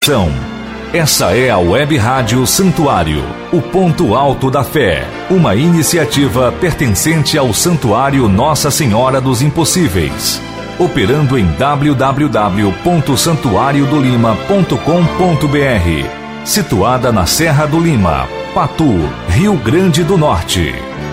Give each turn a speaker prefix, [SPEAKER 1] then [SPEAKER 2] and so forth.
[SPEAKER 1] Essa é a Web Rádio Santuário, o ponto alto da fé, uma iniciativa pertencente ao Santuário Nossa Senhora dos Impossíveis, operando em www.santuariodolima.com.br, situada na Serra do Lima, Patu, Rio Grande do Norte.